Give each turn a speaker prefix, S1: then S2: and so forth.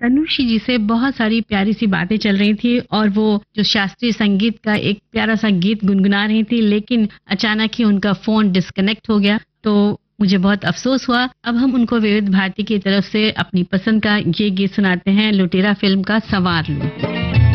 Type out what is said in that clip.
S1: तनुश्री जी से बहुत सारी प्यारी सी बातें चल रही थी और वो जो शास्त्रीय संगीत का एक प्यारा सा गीत गुनगुना रही थी, लेकिन अचानक ही उनका फोन डिस्कनेक्ट हो गया। तो मुझे बहुत अफसोस हुआ। अब हम उनको विविध भारती की तरफ से अपनी पसंद का ये गीत सुनाते हैं, लुटेरा फिल्म का संवार लूं।